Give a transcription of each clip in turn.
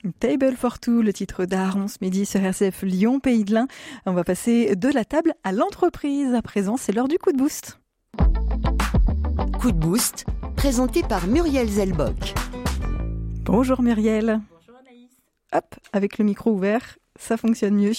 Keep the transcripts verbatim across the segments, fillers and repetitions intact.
Table for Two, le titre d'Aaron ce midi sur R C F Lyon Pays de l'Ain. On va passer de la table à l'entreprise. À présent, c'est l'heure du coup de boost. Coup de boost, présenté par Muriel Zelbock. Bonjour Muriel. Bonjour Anaïs. Hop, avec le micro ouvert, ça fonctionne mieux.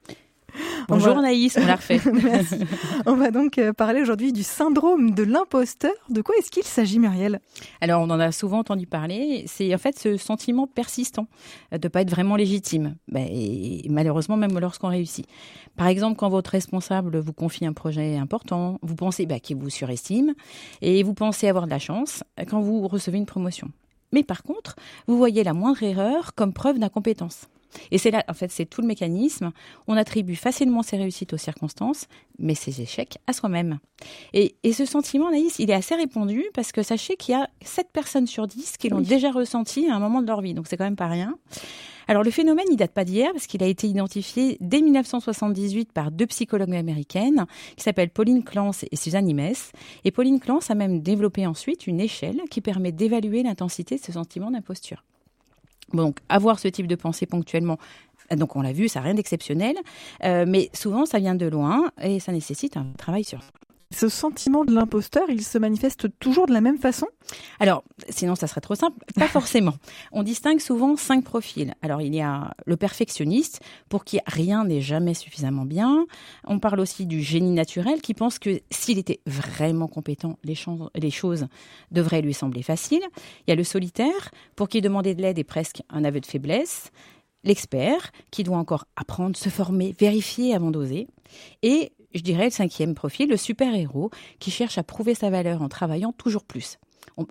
Bonjour va... Anaïs, on l'a refait. Merci. On va donc parler aujourd'hui du syndrome de l'imposteur. De quoi est-ce qu'il s'agit, Muriel ? Alors, on en a souvent entendu parler. C'est en fait ce sentiment persistant de ne pas être vraiment légitime. Ben, et malheureusement, même lorsqu'on réussit. Par exemple, quand votre responsable vous confie un projet important, vous pensez ben, qu'il vous surestime et vous pensez avoir de la chance quand vous recevez une promotion. Mais par contre, vous voyez la moindre erreur comme preuve d'incompétence. Et c'est là, en fait, c'est tout le mécanisme. On attribue facilement ses réussites aux circonstances, mais ses échecs à soi-même. Et, et ce sentiment, Anaïs, il est assez répandu parce que sachez qu'il y a sept personnes sur dix qui l'ont oui. déjà ressenti à un moment de leur vie. Donc, c'est quand même pas rien. Alors, le phénomène, il date pas d'hier parce qu'il a été identifié dès dix-neuf cent soixante-dix-huit par deux psychologues américaines qui s'appellent Pauline Clance et Suzanne Imes. Et Pauline Clance a même développé ensuite une échelle qui permet d'évaluer l'intensité de ce sentiment d'imposture. Donc, avoir ce type de pensée ponctuellement, donc on l'a vu, ça n'a rien d'exceptionnel, euh, mais souvent ça vient de loin et ça nécessite un travail sur soi. Ce sentiment de l'imposteur, il se manifeste toujours de la même façon ? Alors, sinon ça serait trop simple, pas forcément. On distingue souvent cinq profils. Alors, il y a le perfectionniste, pour qui rien n'est jamais suffisamment bien. On parle aussi du génie naturel, qui pense que s'il était vraiment compétent, les, ch- les choses devraient lui sembler faciles. Il y a le solitaire, pour qui demander de l'aide est presque un aveu de faiblesse. L'expert, qui doit encore apprendre, se former, vérifier avant d'oser. Et je dirais le cinquième profil, le super-héros, qui cherche à prouver sa valeur en travaillant toujours plus. On,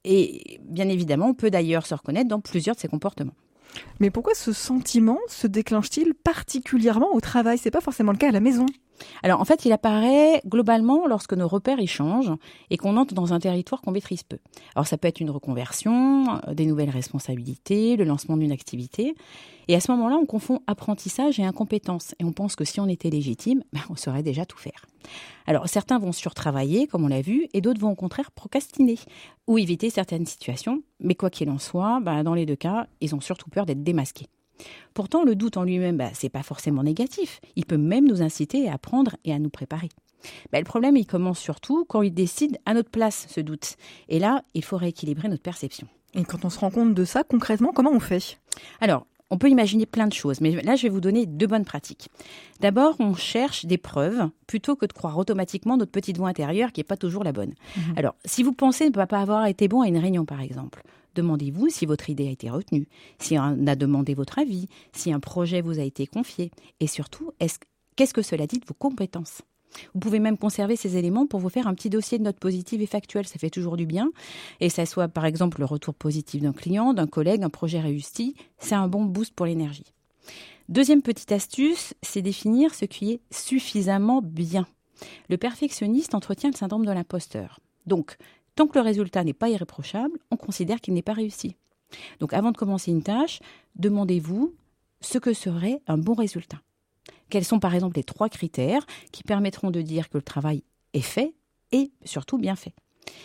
et bien évidemment, on peut d'ailleurs se reconnaître dans plusieurs de ces comportements. Mais pourquoi ce sentiment se déclenche-t-il particulièrement au travail ? C'est pas forcément le cas à la maison. Alors en fait, il apparaît globalement lorsque nos repères y changent et qu'on entre dans un territoire qu'on maîtrise peu. Alors ça peut être une reconversion, des nouvelles responsabilités, le lancement d'une activité. Et à ce moment-là, on confond apprentissage et incompétence. Et on pense que si on était légitime, ben, on saurait déjà tout faire. Alors certains vont surtravailler, comme on l'a vu, et d'autres vont au contraire procrastiner ou éviter certaines situations. Mais quoi qu'il en soit, ben, dans les deux cas, ils ont surtout peur d'être démasqués. Pourtant, le doute en lui-même, bah, c'est pas forcément négatif. Il peut même nous inciter à apprendre et à nous préparer. Bah, le problème, il commence surtout quand il décide à notre place, ce doute. Et là, il faut rééquilibrer notre perception. Et quand on se rend compte de ça, concrètement, comment on fait ? Alors, on peut imaginer plein de choses, mais là, je vais vous donner deux bonnes pratiques. D'abord, on cherche des preuves plutôt que de croire automatiquement notre petite voix intérieure qui n'est pas toujours la bonne. Mmh. Alors, si vous pensez ne pas avoir été bon à une réunion, par exemple, demandez-vous si votre idée a été retenue, si on a demandé votre avis, si un projet vous a été confié. Et surtout, est-ce, qu'est-ce que cela dit de vos compétences ? Vous pouvez même conserver ces éléments pour vous faire un petit dossier de notes positives et factuelles. Ça fait toujours du bien. Et ça soit par exemple le retour positif d'un client, d'un collègue, un projet réussi. C'est un bon boost pour l'énergie. Deuxième petite astuce, c'est définir ce qui est suffisamment bien. Le perfectionniste entretient le syndrome de l'imposteur. Donc, tant que le résultat n'est pas irréprochable, on considère qu'il n'est pas réussi. Donc, avant de commencer une tâche, demandez-vous ce que serait un bon résultat. Quels sont, par exemple, les trois critères qui permettront de dire que le travail est fait et surtout bien fait.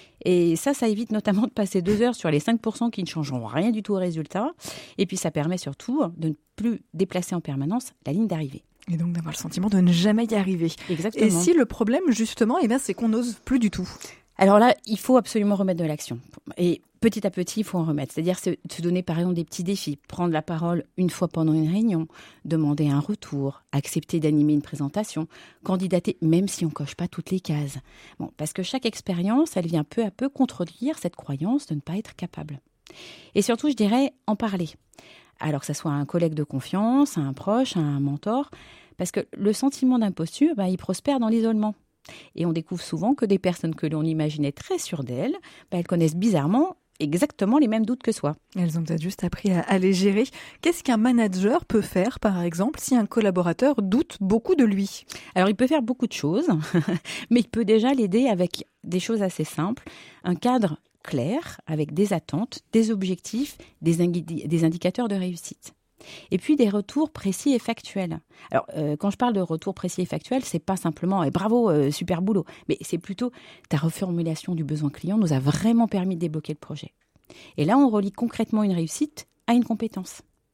Et ça, ça évite notamment de passer deux heures sur les cinq pour cent qui ne changeront rien du tout au résultat. Et puis, ça permet surtout de ne plus déplacer en permanence la ligne d'arrivée. Et donc d'avoir le sentiment de ne jamais y arriver. Exactement. Et si le problème, justement, eh bien, c'est qu'on n'ose plus du tout ? Alors là, il faut absolument remettre de l'action. Et petit à petit, il faut en remettre. C'est-à-dire se, se donner, par exemple, des petits défis. Prendre la parole une fois pendant une réunion, demander un retour, accepter d'animer une présentation, candidater, même si on ne coche pas toutes les cases. Bon, parce que chaque expérience, elle vient peu à peu contredire cette croyance de ne pas être capable. Et surtout, je dirais, en parler. Alors que ce soit à un collègue de confiance, à un proche, à un mentor. Parce que le sentiment d'imposture, bah, il prospère dans l'isolement. Et on découvre souvent que des personnes que l'on imaginait très sûres d'elles, bah, elles connaissent bizarrement exactement les mêmes doutes que soi. Elles ont peut-être juste appris à, à les gérer. Qu'est-ce qu'un manager peut faire, par exemple, si un collaborateur doute beaucoup de lui ? Alors, il peut faire beaucoup de choses, mais il peut déjà l'aider avec des choses assez simples. Un cadre clair, avec des attentes, des objectifs, des, indi- des indicateurs de réussite. Et puis des retours précis et factuels. Alors, euh, quand je parle de retours précis et factuels, c'est pas simplement eh, « bravo, euh, super boulot », mais c'est plutôt ta reformulation du besoin client nous a vraiment permis de débloquer le projet. Et là, on relie concrètement une réussite à une compétence.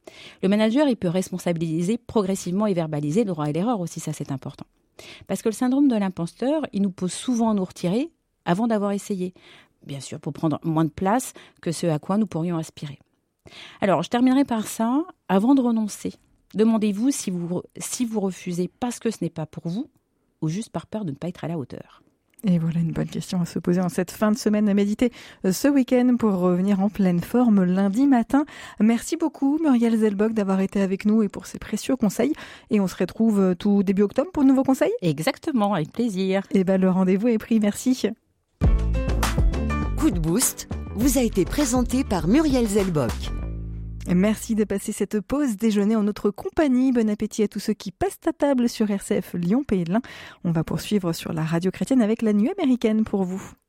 Le manager, il peut responsabiliser progressivement et verbaliser le droit à l'erreur aussi, ça c'est important. Parce que le syndrome de l'imposteur, il nous pose souvent à nous retirer avant d'avoir essayé. Bien sûr, pour prendre moins de place que ce à quoi nous pourrions aspirer. Alors, je terminerai par ça. Avant de renoncer, demandez-vous si vous, si vous refusez parce que ce n'est pas pour vous ou juste par peur de ne pas être à la hauteur. Et voilà une bonne question à se poser en cette fin de semaine à méditer ce week-end pour revenir en pleine forme lundi matin. Merci beaucoup Muriel Zelbock d'avoir été avec nous et pour ces précieux conseils. Et on se retrouve tout début octobre pour de nouveaux conseils ? Exactement, avec plaisir. Et ben le rendez-vous est pris, merci. Coup de boost vous a été présenté par Muriel Zelbock. Merci de passer cette pause déjeuner en notre compagnie. Bon appétit à tous ceux qui passent à table sur R C F Lyon Pays de l'Ain. On va poursuivre sur la radio chrétienne avec la nuit américaine pour vous.